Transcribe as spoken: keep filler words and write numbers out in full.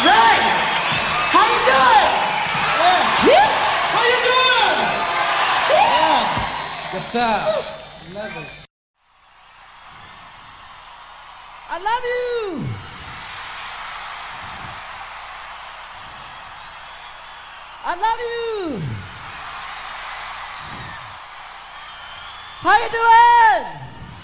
Hey! How you doing? Yeah. How you doing? Yeah. Yes, sir. Love it. I love you. I love you. How you doing?